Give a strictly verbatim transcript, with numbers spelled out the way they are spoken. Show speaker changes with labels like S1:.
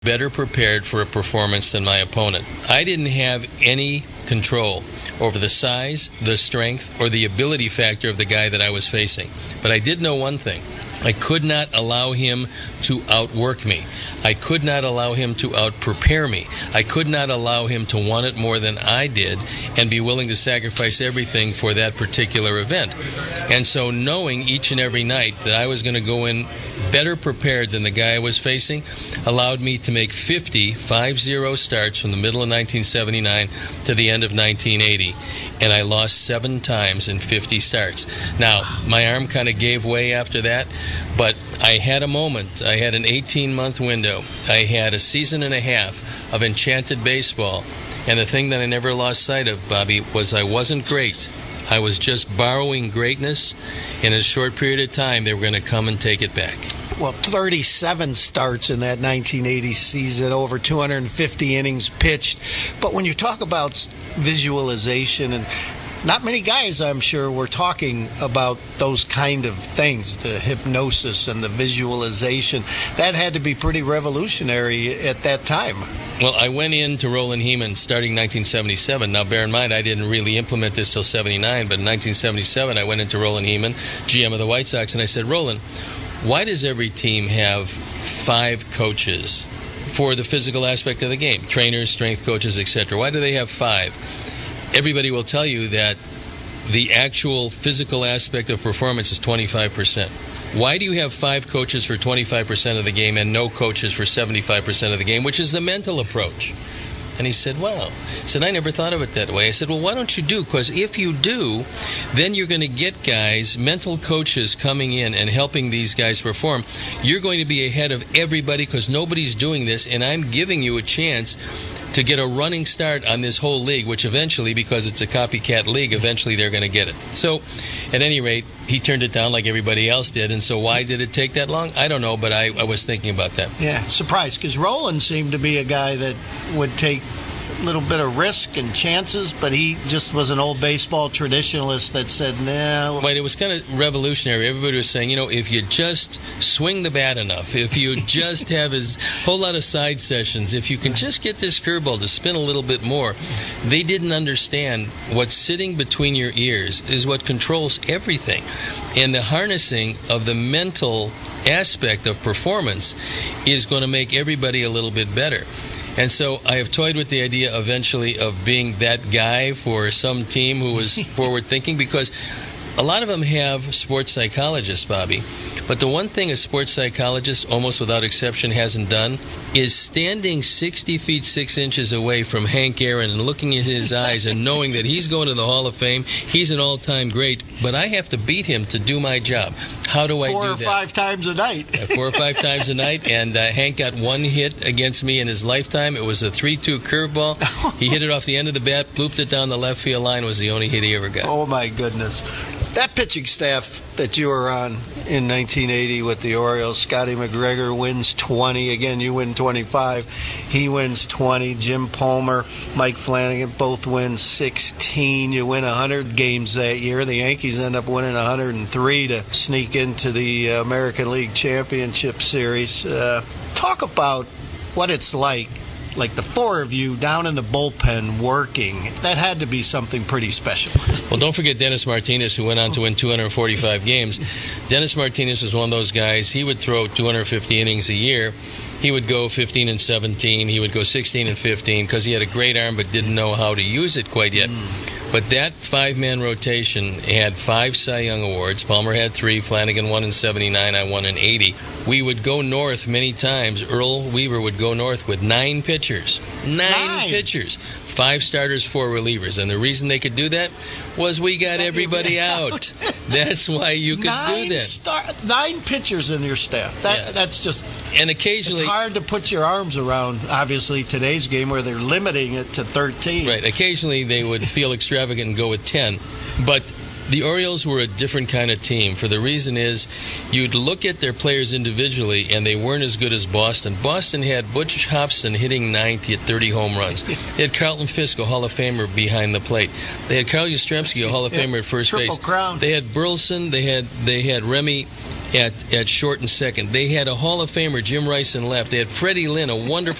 S1: better prepared for a performance than my opponent. I didn't have any control over the size, the strength, or the ability factor of the guy that I was facing. But I did know one thing. I could not allow him to outwork me. I could not allow him to outprepare me. I could not allow him to want it more than I did and be willing to sacrifice everything for that particular event. And so knowing each and every night that I was going to go in better prepared than the guy I was facing allowed me to make fifty, five zero starts from the middle of nineteen seventy-nine to the end of nineteen eighty. And I lost seven times in fifty starts. Now, my arm kind of gave way after that, but I had a moment. I had an eighteen-month window. I had a season and a half of enchanted baseball. And the thing that I never lost sight of, Bobby, was I wasn't great. I was just borrowing greatness. In a short period of time, they were going to come and take it back.
S2: Well, thirty-seven starts in that nineteen eighty season, over two hundred fifty innings pitched. But when you talk about visualization, and not many guys, I'm sure, were talking about those kind of things, the hypnosis and the visualization, that had to be pretty revolutionary at that time.
S1: Well, I went in to Roland Heeman starting nineteen seventy-seven. Now, bear in mind, I didn't really implement this till seventy-nine, but in nineteen seventy-seven, I went into Roland Heeman, G M of the White Sox, and I said, Roland, why does every team have five coaches for the physical aspect of the game? Trainers, strength coaches, et cetera. Why do they have five? Everybody will tell you that the actual physical aspect of performance is twenty-five percent. Why do you have five coaches for twenty-five percent of the game and no coaches for seventy-five percent of the game, which is the mental approach? And he said, wow. He said, I never thought of it that way. I said, well, why don't you do? Because if you do, then you're going to get guys, mental coaches coming in and helping these guys perform. You're going to be ahead of everybody because nobody's doing this, and I'm giving you a chance to get a running start on this whole league, which eventually, because it's a copycat league, eventually they're going to get it. So, at any rate, he turned it down like everybody else did, and so why did it take that long? I don't know, but I, I was thinking about that.
S2: Yeah, surprised, because Roland seemed to be a guy that would take a little bit of risk and chances, but he just was an old baseball traditionalist that said, no. Nah.
S1: But it was kind of revolutionary. Everybody was saying, you know, if you just swing the bat enough, if you just have a whole lot of side sessions, if you can just get this curveball to spin a little bit more, they didn't understand what's sitting between your ears is what controls everything. And the harnessing of the mental aspect of performance is going to make everybody a little bit better. And so I have toyed with the idea eventually of being that guy for some team who was forward-thinking, because a lot of them have sports psychologists, Bobby. But the one thing a sports psychologist, almost without exception, hasn't done is standing sixty feet, six inches away from Hank Aaron and looking in his eyes and knowing that he's going to the Hall of Fame, he's an all-time great, but I have to beat him to do my job. How do I
S2: four
S1: do that?
S2: Four or five times a night.
S1: uh, four or five times a night, and uh, Hank got one hit against me in his lifetime. It was a three two curveball. He hit it off the end of the bat, blooped it down the left field line, was the only hit he ever got.
S2: Oh, my goodness. That pitching staff that you were on in nineteen eighty with the Orioles, Scotty McGregor wins twenty. Again, you win twenty-five. He wins twenty. Jim Palmer, Mike Flanagan both win sixteen. You win one hundred games that year. The Yankees end up winning one hundred three to sneak into the American League Championship Series. Uh, talk about what it's like. Like the four of you down in the bullpen working, that had to be something pretty special.
S1: Well, don't forget Dennis Martinez, who went on to win two hundred forty-five games. Dennis Martinez was one of those guys. He would throw two hundred fifty innings a year. He would go fifteen and seventeen. He would go sixteen and fifteen because he had a great arm but didn't know how to use it quite yet. Mm. But that five-man rotation had five Cy Young Awards. Palmer had three. Flanagan won in seventy-nine. I won in eighty. We would go north many times. Earl Weaver would go north with nine pitchers. Nine, nine. pitchers. Five starters, four relievers. And the reason they could do that was we got that everybody out. That's why you could
S2: nine
S1: do that.
S2: Star- nine pitchers in your staff. That, yeah. That's just...
S1: And occasionally...
S2: It's hard to put your arms around, obviously, today's game where they're limiting it to thirteen.
S1: Right. Occasionally they would feel extravagant and go with ten. But the Orioles were a different kind of team. For the reason is, you'd look at their players individually, and they weren't as good as Boston. Boston had Butch Hobson hitting ninth. He had thirty home runs. They had Carlton Fisk, a Hall of Famer, behind the plate. They had Carl Yastrzemski, a Hall of Famer at first
S2: Triple
S1: base.
S2: Crown.
S1: They had Burleson. They had they had Remy at, at short and second. They had a Hall of Famer, Jim Rice, in left. They had Freddie Lynn, a wonderful